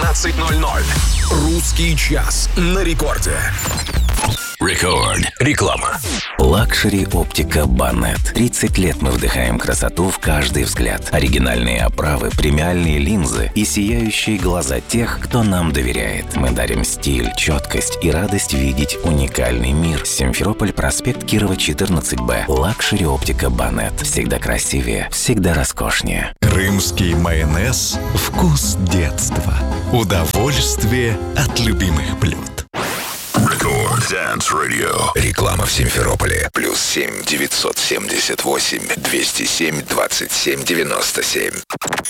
19:00. Русский час на рекорде. Рекорд. Реклама. Лакшери оптика Банет. 30 лет мы вдыхаем красоту в каждый взгляд. Оригинальные оправы, премиальные линзы и сияющие глаза тех, кто нам доверяет. Мы дарим стиль, четкость и радость видеть уникальный мир. Симферополь, проспект Кирова, 14Б. Лакшери оптика Банет. Всегда красивее, всегда роскошнее. Крымский майонез – вкус детства. Удовольствие от любимых блюд. Рекорд Dance Radio. Реклама в Симферополе. +7 978 207 27 97.